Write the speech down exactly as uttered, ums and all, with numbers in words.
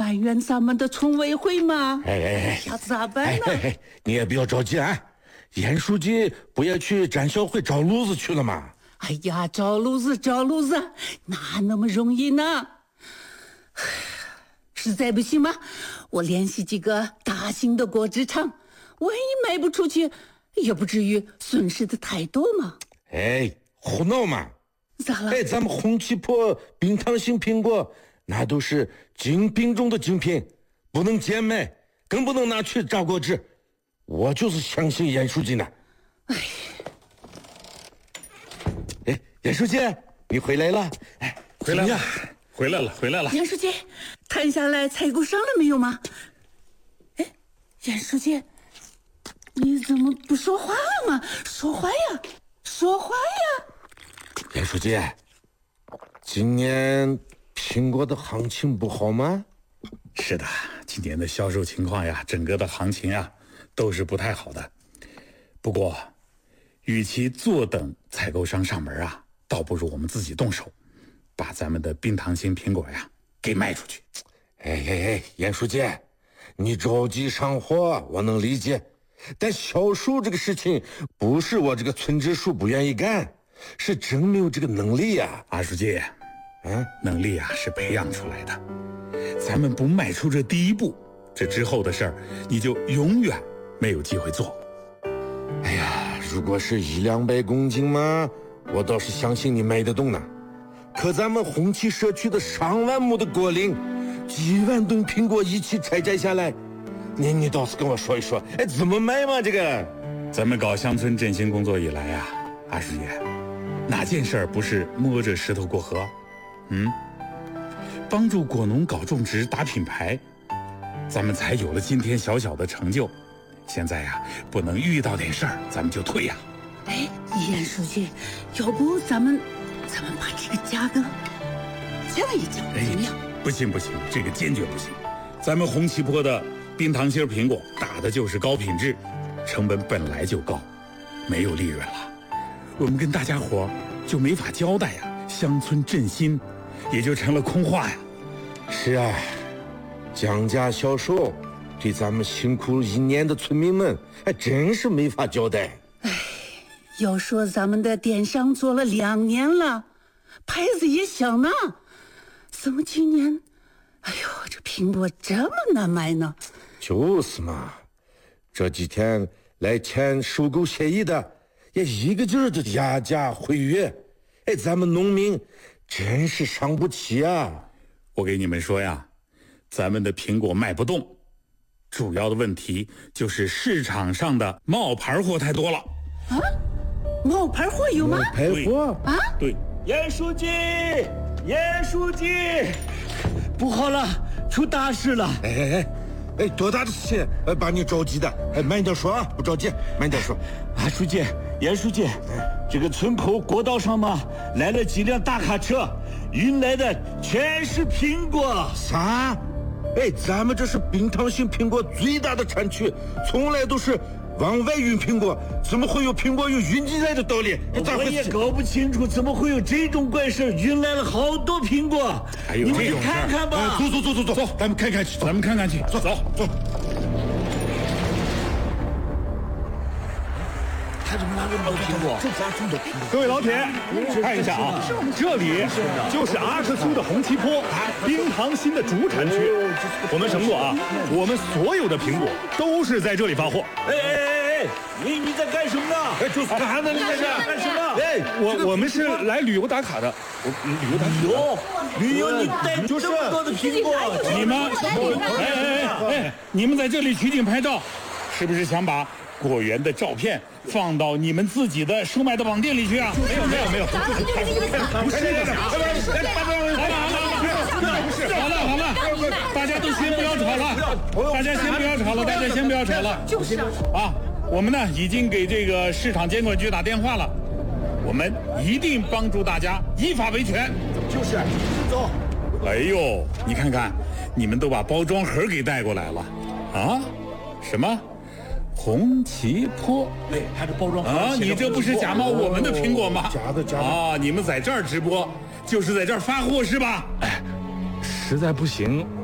埋怨咱们的村委会吗？ 哎哎哎， 要咋办呢？ 哎哎哎，你也不要着急啊，严书记不也去展销会找路子去了吗？ 哎呀，找路子找路子，哪那么容易呢？实在不行嘛，我联系几个大型的果汁厂，万一卖不出去，也不至于损失的太多嘛。 哎，胡闹嘛！ 咋了？ 哎，咱们红旗坡冰糖型苹果，那都是精品中的精品，不能贱卖，更不能拿去榨果汁。我就是相信严书记呢。 哎， 哎，严书记，你回来了？哎， 回来了，回来了，回来了。 严书记，谈下来采购商了没有吗？哎，严书记，你怎么不说话了吗？说话呀，说话呀！ 严书记，今年苹果的行情不好吗？ 是的，今年的销售情况呀，整个的行情啊，都是不太好的。不过，与其坐等采购商上门啊，倒不如我们自己动手，把咱们的冰糖型苹果呀给卖出去。 哎哎哎，严书记，你着急上货，我能理解，但销售这个事情不是我这个村支书不愿意干，是真没有这个能力呀、 啊。阿书记， 嗯， 能力啊是培养出来的，咱们不迈出这第一步，这之后的事儿你就永远没有机会做。 哎呀，如果是一两百公斤嘛，我倒是相信你卖得动呢。可咱们红旗社区的上万亩的果林，几万吨苹果一起采摘下来，你你倒是跟我说一说，哎，怎么卖嘛？这个， 咱们搞乡村振兴工作以来呀、啊，阿师爷，哪件事儿不是摸着石头过河？嗯，帮助果农搞种植、打品牌，咱们才有了今天小小的成就。现在呀、啊，不能遇到点事儿咱们就退呀。 哎，严书记，要不咱们咱们把这个价格降一降，怎么样？ 不行不行，这个坚决不行。咱们红旗坡的冰糖心苹果打的就是高品质，成本本来就高，没有利润了，我们跟大家伙就没法交代呀，乡村振兴也就成了空话呀。 是啊，降价销售对咱们辛苦一年的村民们还真是没法交代。 哎，要说咱们的电商做了两年了，牌子也响呢，怎么今年，哎呦，这苹果这么难卖呢？ 就是嘛，这几天来签收购协议的也一个劲儿的压价毁约，哎，咱们农民真是伤不起啊！ 我给你们说呀，咱们的苹果卖不动，主要的问题就是市场上的冒牌货太多了。 啊？冒牌货有吗？ 冒牌货啊？ 对， 严书记，严书记，不好了，出大事了！ 哎哎哎，哎，多大的事情，呃，把你着急的？哎，慢点说啊，不着急，慢点说。 啊，书记，严书记，这个村口国道上嘛，来了几辆大卡车，运来的全是苹果。 啥？哎，咱们这是冰糖型苹果最大的产区，从来都是往外运苹果，怎么会有苹果有运进来的道理？ 我也搞不清楚，怎么会有这种怪事？运来了好多苹果， 还有你们去这种事儿看看吧。 哎走走走走走走，咱们看看去， 咱们看看去，走走走。 他怎么拿这么多苹果？ 各位老铁，看一下啊，这里就是阿克苏的红旗坡冰糖心的主产区。我们承诺啊，我们所有的苹果都是在这里发货。 哎哎哎哎，你你在干什么呢？ 哎，就是干呢，你在这干什么？ 哎， 我我们是来旅游打卡的，我旅游打卡。 旅游旅游，你带这么多的苹果， 你们，哎哎哎哎，你们在这里取景拍照，是不是想把果园的照片放到你们自己的售卖的网店里去啊？ 没有没有没有，不是的， 好了好了好了，不是，好了好了，大家都先不要吵了，大家先不要吵了，大家先不要吵了， 就是啊， 啊，我们呢已经给这个市场监管局打电话了，我们一定帮助大家依法维权。 就是走。 哎呦，你看看，你们都把包装盒给带过来了啊？什么？红旗坡？ 哎，他这包装啊，你这不是假冒我们的苹果吗？ 假的假的啊！你们在这儿直播，就是在这儿发货是吧？ 哎，实在不行，